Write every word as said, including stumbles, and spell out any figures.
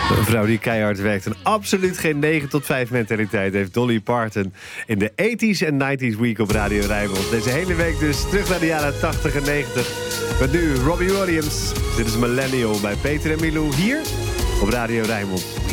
Een vrouw die keihard werkt en absoluut geen negen tot vijf mentaliteit heeft. Dolly Parton in de tachtiger en negentiger Week op Radio Rijnmond. Deze hele week dus terug naar de jaren tachtig en negentig. Met nu Robbie Williams. Dit is Millennial bij Peter en Milou hier op Radio Rijnmond.